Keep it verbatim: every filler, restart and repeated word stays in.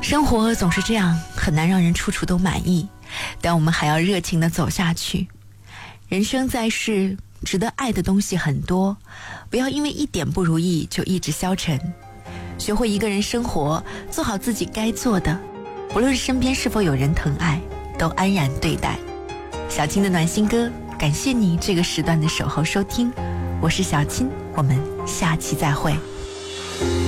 生活总是这样，很难让人处处都满意，但我们还要热情地走下去。人生在世，值得爱的东西很多，不要因为一点不如意就意志消沉。学会一个人生活，做好自己该做的，不论身边是否有人疼爱，都安然对待。小青的暖心歌，感谢你这个时段的守候收听，我是小青，我们下期再会。